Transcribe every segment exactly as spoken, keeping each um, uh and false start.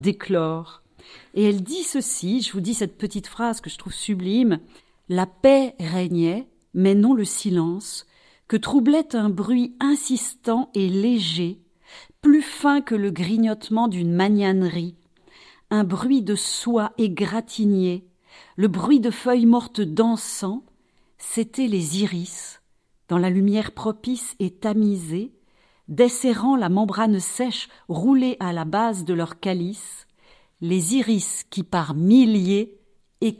d'éclore. Et elle dit ceci, je vous dis cette petite phrase que je trouve sublime, « La paix régnait, mais non le silence, que troublait un bruit insistant et léger, plus fin que le grignotement d'une magnanerie, un bruit de soie égratignée, le bruit de feuilles mortes dansant, c'étaient les iris, dans la lumière propice et tamisée, desserrant la membrane sèche roulée à la base de leur calice, les iris qui par milliers éclosaient. »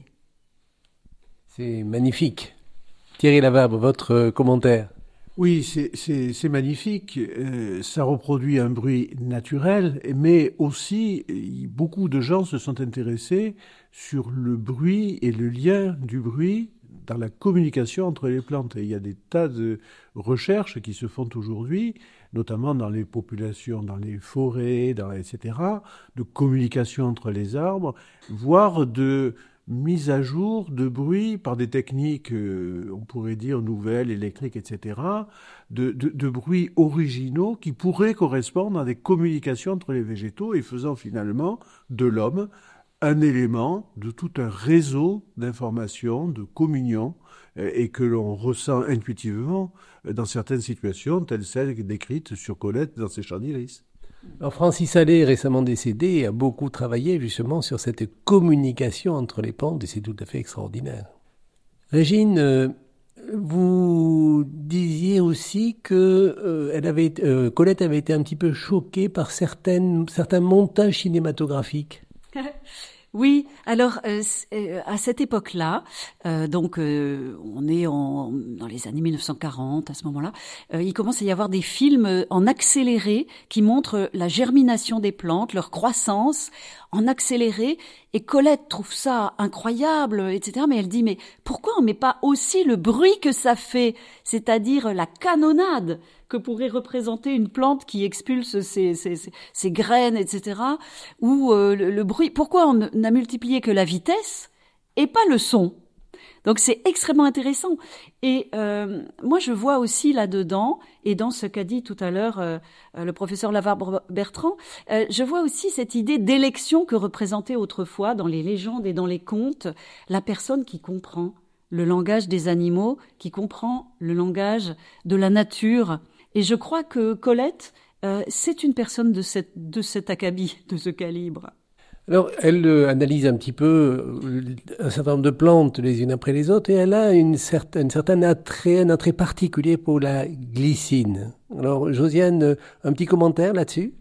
C'est magnifique. Thierry Lavabre, votre commentaire? Oui, c'est, c'est, c'est magnifique. Euh, ça reproduit un bruit naturel, mais aussi beaucoup de gens se sont intéressés sur le bruit et le lien du bruit dans la communication entre les plantes. Et il y a des tas de recherches qui se font aujourd'hui, notamment dans les populations, dans les forêts, dans, et cetera, de communication entre les arbres, voire de mise à jour de bruit par des techniques, euh, on pourrait dire nouvelles, électriques, et cetera, de, de, de bruits originaux qui pourraient correspondre à des communications entre les végétaux et faisant finalement de l'homme un élément de tout un réseau d'informations, de communion, euh, et que l'on ressent intuitivement dans certaines situations, telles celles décrites sur Colette dans ses champs d'iris. Alors Francis Allais, récemment décédé, a beaucoup travaillé justement sur cette communication entre les plantes et c'est tout à fait extraordinaire. Régine, euh, vous disiez aussi que euh, elle avait, euh, Colette avait été un petit peu choquée par certaines, certains montages cinématographiques. Oui, alors euh, à cette époque-là, euh, donc euh, on est en, dans les années mille neuf cent quarante, à ce moment-là, euh, il commence à y avoir des films en accéléré qui montrent la germination des plantes, leur croissance en accéléré, et Colette trouve ça incroyable, et cetera. Mais elle dit, mais pourquoi on met pas aussi le bruit que ça fait, c'est-à-dire la canonnade que pourrait représenter une plante qui expulse ses, ses, ses, ses graines, et cetera. Ou euh, le, le bruit. Pourquoi on n'a multiplié que la vitesse et pas le son? Donc c'est extrêmement intéressant. Et euh, moi je vois aussi là-dedans, et dans ce qu'a dit tout à l'heure euh, le professeur Lavabre-Bertrand, euh, je vois aussi cette idée d'élection que représentait autrefois dans les légendes et dans les contes la personne qui comprend le langage des animaux, qui comprend le langage de la nature. Et je crois que Colette, euh, c'est une personne de, cette, de cet acabit, de ce calibre. Alors, elle euh, analyse un petit peu euh, un certain nombre de plantes les unes après les autres et elle a une certaine, un certain attrait, un attrait particulier pour la glycine. Alors, Josiane, euh, un petit commentaire là-dessus?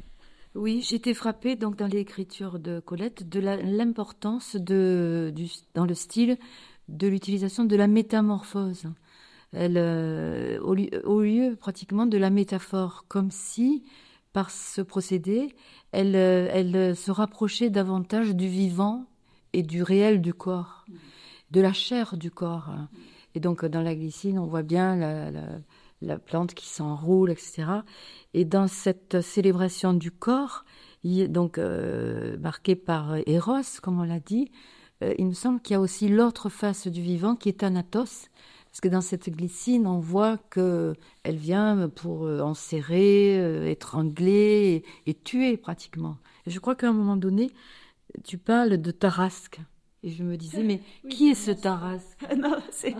Oui, j'étais frappée donc dans l'écriture de Colette de la, l'importance de, du, dans le style de l'utilisation de la métamorphose. Elle, euh, au, lieu, au lieu pratiquement de la métaphore, comme si par ce procédé, elle, elle se rapprochait davantage du vivant et du réel du corps, de la chair du corps. Et donc, dans la glycine, on voit bien la, la, la plante qui s'enroule, et cetera. Et dans cette célébration du corps, donc euh, marquée par Eros, comme on l'a dit, euh, il me semble qu'il y a aussi l'autre face du vivant qui est Thanatos. Parce que dans cette glycine, on voit qu'elle vient pour enserrer, étrangler et, et tuer pratiquement. Et je crois qu'à un moment donné, tu parles de Tarasque. Et je me disais, mais oui, qui est ce Tarasque? Non, c'est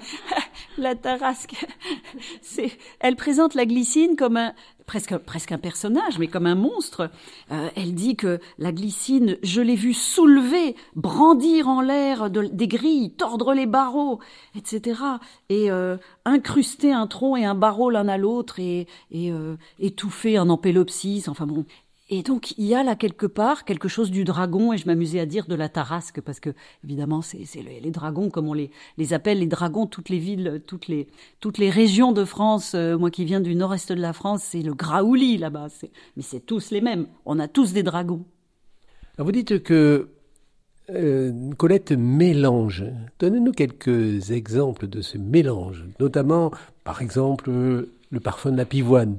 la Tarasque. C'est, elle présente la glycine comme un presque presque un personnage, mais comme un monstre. Euh, elle dit que la glycine, je l'ai vue soulever, brandir en l'air de, des grilles, tordre les barreaux, et cetera. Et euh, incruster un tronc et un barreau l'un à l'autre et, et euh, étouffer un ampélopsis. Enfin bon. Et donc, il y a là quelque part quelque chose du dragon, et je m'amusais à dire de la Tarasque, parce que, évidemment, c'est, c'est les, les dragons, comme on les, les appelle, les dragons, toutes les villes, toutes les, toutes les régions de France, euh, moi qui viens du nord-est de la France, c'est le Graouli, là-bas. C'est, mais c'est tous les mêmes. On a tous des dragons. Alors vous dites que euh, Colette mélange. Donnez-nous quelques exemples de ce mélange, notamment, par exemple, le parfum de la pivoine.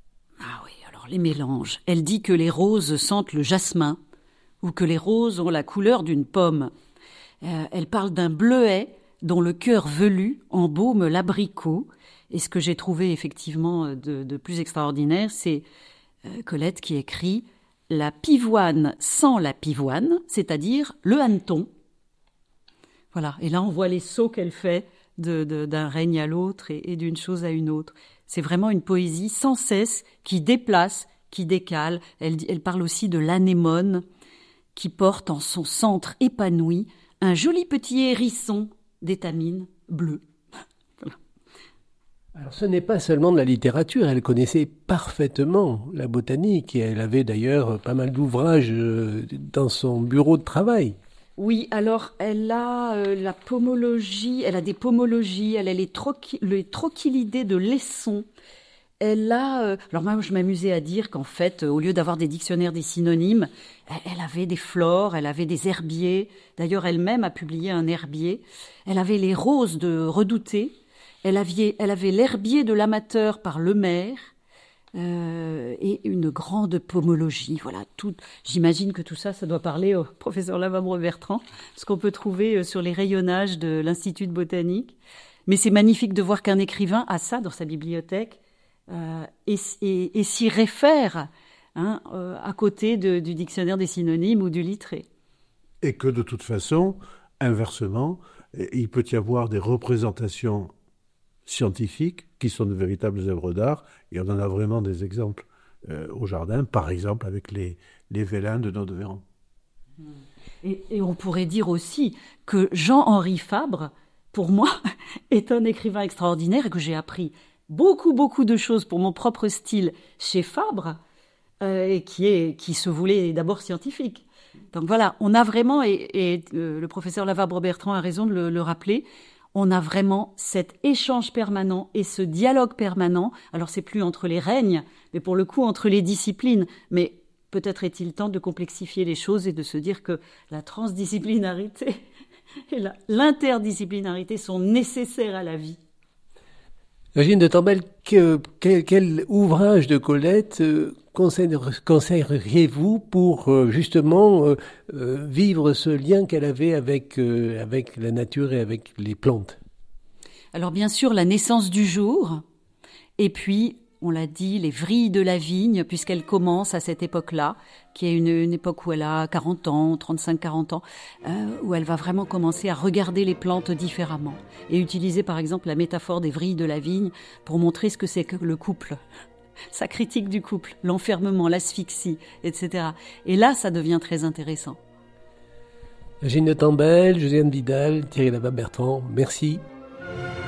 Ah oui. Les mélanges. Elle dit que les roses sentent le jasmin ou que les roses ont la couleur d'une pomme. Euh, elle parle d'un bleuet dont le cœur velu embaume l'abricot. Et ce que j'ai trouvé effectivement de, de plus extraordinaire, c'est euh, Colette qui écrit la pivoine sans la pivoine, c'est-à-dire le hanneton. Voilà, et là on voit les sauts qu'elle fait de, de, d'un règne à l'autre et, et d'une chose à une autre. C'est vraiment une poésie sans cesse qui déplace, qui décale. Elle, elle parle aussi de l'anémone qui porte en son centre épanoui un joli petit hérisson d'étamine bleue. Voilà. Alors ce n'est pas seulement de la littérature, elle connaissait parfaitement la botanique et elle avait d'ailleurs pas mal d'ouvrages dans son bureau de travail. Oui, alors elle a euh, la pomologie, elle a des pomologies, elle a les, trochi, les trochilidés de Lesson. Elle a, euh, alors moi je m'amusais à dire qu'en fait, euh, au lieu d'avoir des dictionnaires des synonymes, elle, elle avait des flores, elle avait des herbiers. D'ailleurs, elle-même a publié un herbier. Elle avait les roses de Redouté. Elle avait, elle avait l'herbier de l'amateur par Lemaire. Euh, et une grande pomologie, voilà. Tout, j'imagine que tout ça, ça doit parler au professeur Lavabre-Bertrand, ce qu'on peut trouver sur les rayonnages de l'Institut de botanique. Mais c'est magnifique de voir qu'un écrivain a ça dans sa bibliothèque euh, et, et, et s'y réfère hein, euh, à côté de, du dictionnaire des synonymes ou du littré. Et que de toute façon, inversement, il peut y avoir des représentations scientifiques qui sont de véritables œuvres d'art, et on en a vraiment des exemples euh, au jardin, par exemple avec les, les vélins de Noteveyron. Et, et on pourrait dire aussi que Jean-Henri Fabre, pour moi, est un écrivain extraordinaire et que j'ai appris beaucoup, beaucoup de choses pour mon propre style chez Fabre, euh, et qui, est, qui se voulait d'abord scientifique. Donc voilà, on a vraiment, et, et euh, le professeur Lavabre-Bertrand a raison de le, le rappeler, on a vraiment cet échange permanent et ce dialogue permanent. Alors, c'est plus entre les règnes, mais pour le coup, entre les disciplines. Mais peut-être est-il temps de complexifier les choses et de se dire que la transdisciplinarité et la, l'interdisciplinarité sont nécessaires à la vie. Régine de Tombelle, que, quel, quel ouvrage de Colette euh, conseilleriez-vous pour euh, justement euh, euh, vivre ce lien qu'elle avait avec, euh, avec la nature et avec les plantes? Alors bien sûr, la naissance du jour, et puis, on l'a dit, les vrilles de la vigne, puisqu'elle commence à cette époque-là, qui est une, une époque où elle a quarante ans, trente-cinq quarante ans, euh, où elle va vraiment commencer à regarder les plantes différemment et utiliser par exemple la métaphore des vrilles de la vigne pour montrer ce que c'est que le couple. Sa critique du couple, l'enfermement, l'asphyxie, et cetera. Et là, ça devient très intéressant. Régine de Tombelle, Josiane Vidal, Thierry Lavabre-Bertrand, merci.